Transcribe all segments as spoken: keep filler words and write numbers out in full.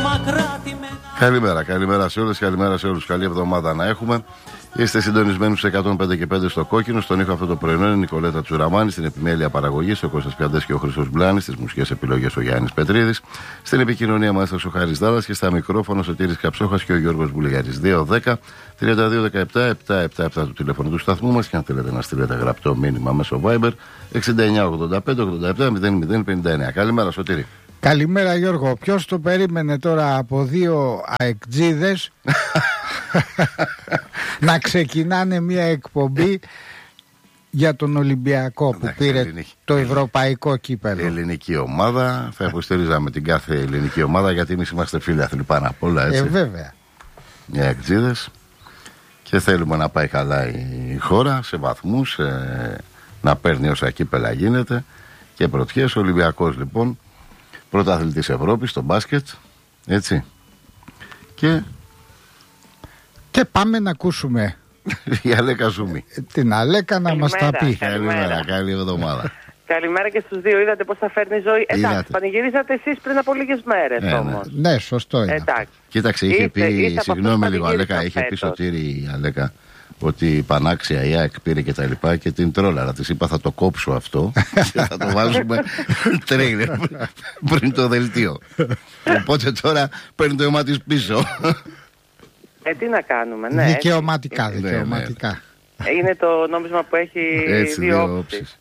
Καλημέρα, καλημέρα σε όλες, καλημέρα σε όλους. Καλή εβδομάδα να έχουμε. Είστε συντονισμένοι στους εκατόν πέντε και πέντε στο Κόκκινο. Στον ήχο αυτό το πρωινό είναι η Νικολέτα Τσουραμάνη. Στην επιμέλεια παραγωγής ο Κώστας Πιαντές και ο Χρήστος Μπλάνης. Στις μουσικές επιλογές ο Γιάννης Πετρίδης. Στην επικοινωνία μάστρος ο Χάρης Δάλλας. Και στα μικρόφωνα ο Σωτήρης Καψόχας και ο Γιώργος Βουλεγιάρης. δύο δέκα τριάντα δύο δεκαεπτά επτακόσια εβδομήντα επτά του τηλέφωνου του σταθμού μας. Και αν θέλετε να στείλετε γραπτό μήνυμα μέσω Viber εξήντα εννιά ογδόντα πέντε ογδόντα επτά μηδέν μηδέν πενήντα εννιά. Καλημέρα, Σωτήρη. Καλημέρα, Γιώργο. Ποιος το περίμενε τώρα από δύο αεκτζίδες να ξεκινάνε μια εκπομπή για τον Ολυμπιακό που Εντάξει, πήρε ελληνική. το ευρωπαϊκό κύπελλο. Η ελληνική ομάδα. Θα υποστηρίζαμε την κάθε ελληνική ομάδα γιατί εμείς είμαστε φίλαθλοι πάνω απ' όλα, έτσι. Ε, βέβαια. Οι αεκτζίδες. Και θέλουμε να πάει καλά η χώρα σε βαθμούς, ε, να παίρνει όσα κύπελλα γίνεται και πρωτιές. Ο Ολυμπιακός λοιπόν πρωταθλητής Ευρώπης στο μπάσκετ, έτσι. Και και πάμε να ακούσουμε η Αλέκα Ζούμη. Την Αλέκα να μας τα πει. Καλημέρα, καλή εβδομάδα. Καλημέρα και στους δύο. Είδατε πώς θα φέρνει η ζωή. Εντάξει, πανηγυρίσατε εσείς πριν από λίγες μέρες ναι, όμως. Ναι, ναι, σωστό είναι. Εντάξει. Κοίταξε, είχε είστε, πει, είστε συγγνώμη λίγο Αλέκα, είχε πει Σωτήρη η Αλέκα ότι πανάξια η ΑΕΚ πήρε και τα λοιπά και την τρόλαρα. Της είπα θα το κόψω αυτό και θα το βάζουμε τρέιλερ πριν το δελτίο. Οπότε τώρα παίρνει το αίμα της πίσω. Ε, τι να κάνουμε, ναι. Δικαιωματικά, δικαιωματικά. Είναι το νόμισμα που έχει έτσι, δύο, δύο όψεις.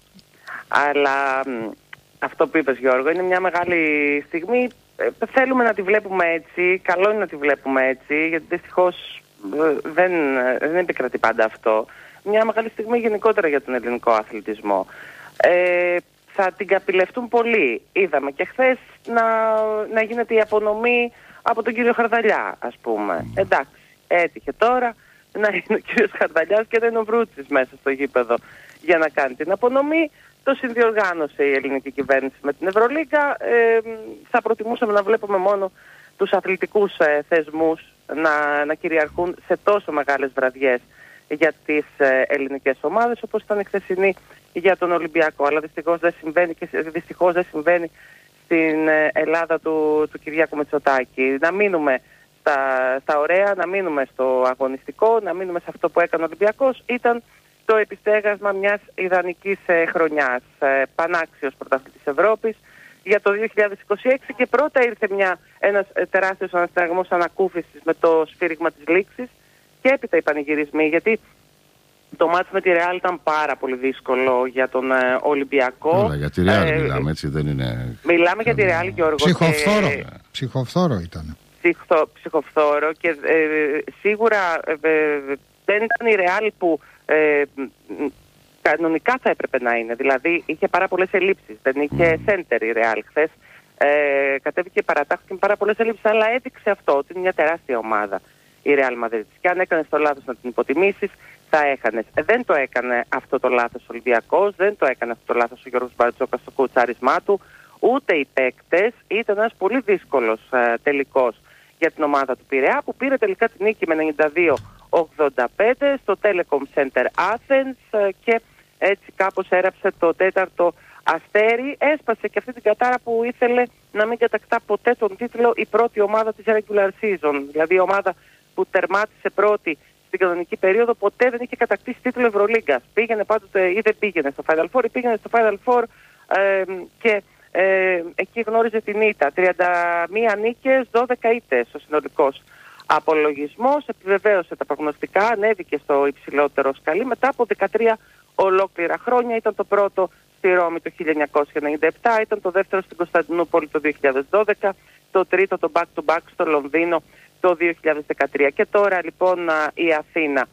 Αλλά αυτό που είπες, Γιώργο, είναι μια μεγάλη στιγμή. Ε, θέλουμε να τη βλέπουμε έτσι. Καλό είναι να τη βλέπουμε έτσι, γιατί δυστυχώς δεν, δεν επικρατεί πάντα αυτό. Μια μεγάλη στιγμή γενικότερα για τον ελληνικό αθλητισμό. Ε, θα την καπηλευτούν πολύ. Είδαμε και χθες να, να γίνεται η απονομή από τον κύριο Χαρδαλιά, ας πούμε. Mm. Εντάξει, έτυχε τώρα να είναι ο κύριος Χαρδαλιάς και δεν είναι ο Βρούτσης μέσα στο γήπεδο για να κάνει την απονομή. Το συνδιοργάνωσε η ελληνική κυβέρνηση με την Ευρωλίγκα. Ε, θα προτιμούσαμε να βλέπουμε μόνο τους αθλητικούς ε, θεσμούς να, να κυριαρχούν σε τόσο μεγάλες βραδιές για τις ε, ελληνικές ομάδες όπως ήταν η χθεσινή για τον Ολυμπιακό. Αλλά δυστυχώς δεν συμβαίνει, και, δυστυχώς δεν συμβαίνει στην ε, Ελλάδα του, του Κυριάκου Μητσοτάκη. Να μείνουμε στα, στα ωραία, να μείνουμε στο αγωνιστικό, να μείνουμε σε αυτό που έκανε ο Ολυμπιακός. Ήταν το επιστέγασμα μιας ιδανικής ε, χρονιάς, ε, πανάξιος πρωταθλητής Ευρώπης για το δύο χιλιάδες είκοσι έξι και πρώτα ήρθε μια, ένας ε, τεράστιος αναστραγμός ανακούφισης με το σφύριγμα της λήξης και έπειτα οι πανηγυρισμοί, γιατί το μάτς με τη Ρεάλ ήταν πάρα πολύ δύσκολο για τον ε, Ολυμπιακό. Όλα, για τη Ρεάλ ε, μιλάμε, έτσι δεν είναι... Μιλάμε για τη Ρεάλ, Γιώργο. Ψυχοφθόρο, και... ψυχοφθόρο ήταν. Ψυχο, ψυχοφθόρο και ε, σίγουρα ε, ε, δεν ήταν η Ρεάλ που ε, κανονικά θα έπρεπε να είναι. Δηλαδή είχε πάρα πολλές ελλείψεις. Δεν είχε center η Ρεάλ χθες. Ε, κατέβηκε παρατάχθηκε με πάρα πολλές ελλείψεις, αλλά έδειξε αυτό ότι είναι μια τεράστια ομάδα η Ρεάλ Μαδρίτης. Και αν έκανες το λάθος να την υποτιμήσεις, θα έχανες. Ε, δεν το έκανε αυτό το λάθος ο Ολυμπιακός, δεν το έκανε αυτό το λάθος ο Γιώργος Μπαρτζόκας στο κουτσάρισμά του, ούτε οι παίκτες. Ήταν ένας πολύ δύσκολος ε, τελικός για την ομάδα του Πειραιά, που πήρε τελικά την νίκη με ενενήντα δύο ογδόντα πέντε στο Telecom Center Athens ε, και έτσι κάπως έραψε το τέταρτο αστέρι. Έσπασε και αυτή την κατάρα που ήθελε να μην κατακτά ποτέ τον τίτλο η πρώτη ομάδα της regular season. Δηλαδή η ομάδα που τερμάτισε πρώτη στην κανονική περίοδο ποτέ δεν είχε κατακτήσει τίτλο Ευρωλίγκας. Πήγαινε πάντοτε ή δεν πήγαινε στο Final Four ή πήγαινε στο Final Four ε, και ε, εκεί γνώριζε την ήττα. τριάντα μία νίκες, δώδεκα ήττες ο συνολικός απολογισμός. Επιβεβαίωσε τα προγνωστικά, ανέβηκε στο υψηλότερο σκαλί μετά από δεκατρία ολόκληρα χρόνια. Ήταν το πρώτο στη Ρώμη το χίλια εννιακόσια ενενήντα επτά, ήταν το δεύτερο στην Κωνσταντινούπολη το δύο χιλιάδες δώδεκα, το τρίτο το back-to-back στο Λονδίνο το δύο χιλιάδες δεκατρία. Και τώρα λοιπόν η Αθήνα.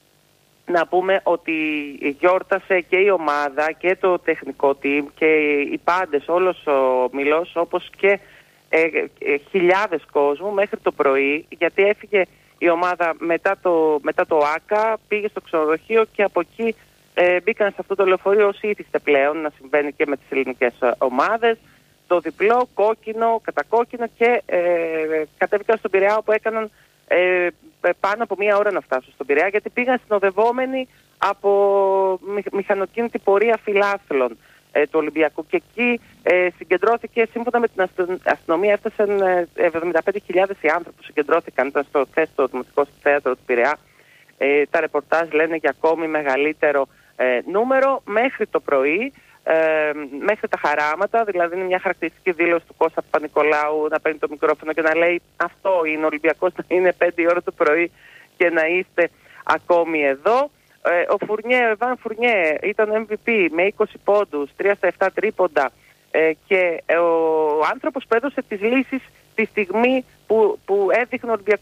Να πούμε ότι γιόρτασε και η ομάδα και το τεχνικό team και οι πάντες, όλος ο Μιλός, όπως και ε, ε, χιλιάδες κόσμου μέχρι το πρωί, γιατί έφυγε η ομάδα μετά το, μετά το ΆΚΑ, πήγε στο ξενοδοχείο και από εκεί ε, μπήκαν σε αυτό το λεωφορείο όσοι ήθιστε πλέον να συμβαίνει και με τις ελληνικές ομάδες. Το διπλό, κόκκινο, κατακόκκινο και ε, κατέβηκαν στον Πειραιά, όπου έκαναν ε, πάνω από μία ώρα να φτάσουν στον Πειραιά, γιατί πήγαν συνοδευόμενοι από μη, μηχανοκίνητη πορεία φιλάθλων. ε, του Ολυμπιακού. Και εκεί ε, συγκεντρώθηκε, σύμφωνα με την αστυνομία, έφτασαν ε, εβδομήντα πέντε χιλιάδες οι άνθρωποι που συγκεντρώθηκαν. Ήταν στο χθες στο Δημοτικό Θέατρο του Πειραιά. Ε, τα ρεπορτάζ λένε για ακόμη μεγαλύτερο ε, νούμερο μέχρι το πρωί. Ε, μέχρι τα χαράματα, δηλαδή είναι μια χαρακτηριστική δήλωση του Κώστα Παπα-Νικολάου να παίρνει το μικρόφωνο και να λέει αυτό είναι ο Ολυμπιακός, να είναι πέντε η ώρα το πρωί και να είστε ακόμη εδώ. Ε, ο Φουρνιέ, ο Εβάν Φουρνιέ ήταν εμ βι πι με είκοσι πόντους, τρία στα επτά τρίποντα ε, και ε, ο άνθρωπος που έδωσε τις λύσεις τη στιγμή που, που έδειχνε ο Ολυμπιακός